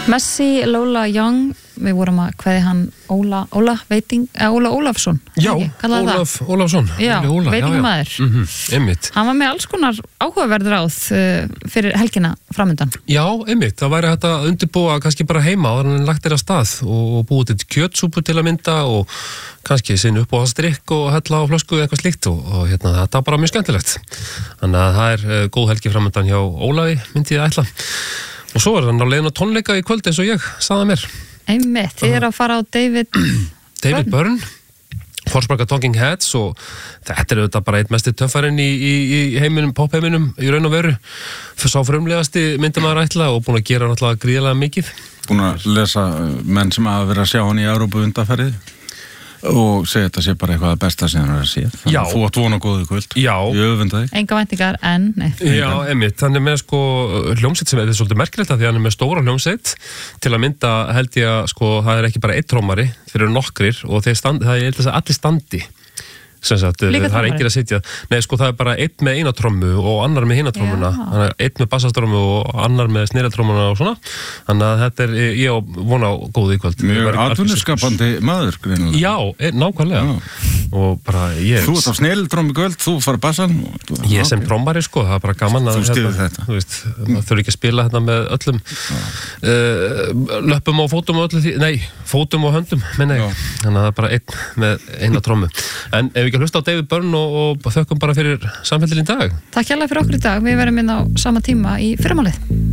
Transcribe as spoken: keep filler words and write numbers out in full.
Messi, Lola Young, við vorum að kveði hann Óla, Óla, veiting, eh, Óla Ólafsson. Já, Ólaf, Ólafsson. Já, veitingamaður. Mm -hmm, einmitt. Hann var með alls konar áhugaverður ráð uh, fyrir helgina framundan. Já, einmitt. Það væri hægt að undirbúa kannski bara heima á þannig að lagt er að stað og búið til kjötsúpu til að mynda og kannski sinni upp á strikk og hella á flösku eitthvað slíkt og, og hérna, þetta er bara mjög skemmtilegt. Þannig að það er uh, góð helgi framundan hjá Ólafi, myndi ég ætla. Og svo er hann á leiðin á tónleika í kvöld eins og ég, sagði mér. Einmitt, þið er að fara á David David Byrne, forsparka Talking Heads og þetta er auðvitað bara eitt mesti töffarinn í, í, í heiminum, popheiminum í raun og veru. Sá frumlegasti myndi maður ætla og búin að gera náttúrulega gríðarlega mikið. Búin að lesa menn sem hafa verið að sjá hann í Evrópu undanferðið og segja þetta sé bara eitthvað besta sem hann er að sé. Þannig að þú átt vona góðu kvöld. Já. Ég öfunda þig. Enga væntingar en, nei. Já, einmitt. Hann er með sko hljómsveit sem er svolítið merkilegt að því hann er með stóra hljómsveit til að mynda held ég að sko það er ekki bara einn trómari, þeir eru nokkrir og þeir standi, það er þess að allir standi. Sem sagt, Líka það er enginn að sitja. Nei, sko það er bara einn með eina trommu og annar með hina trommuna. Þannig að einn með bassastrommu og annar með sneratrommuna og svona. Þannig að þetta er, ég á vona á góðu í kvöld. Mjög atvinnuskapandi maður, greinilega. Já, er, nákvæmlega. Já. Og bara ég... Þú ert á sneratromm í kvöld, þú fara bassan. Ég sem trommari, sko, það er bara gaman að... Þú styður þetta. Þú veist, maður þurfi ekki að spila þetta með öllum uh, löppum og fótum og öllu því... Nei, fótum og höndum, menna ég. Þannig að það er bara einn með eina trommu. En ef ekki að hlusta á David Byrne og, og þökkum bara fyrir samfélgin í dag. Takk hérlega fyrir okkur í dag. Við verðum inn á sama tíma í fyrramálið.